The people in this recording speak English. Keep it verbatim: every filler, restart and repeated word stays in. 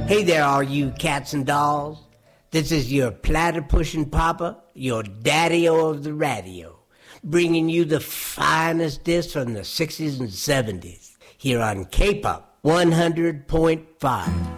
Hey there, all you cats and dolls. This is your platter-pushing papa, your daddy-o of the radio, bringing you the finest discs from the sixties and seventies here on K-Pop one hundred point five.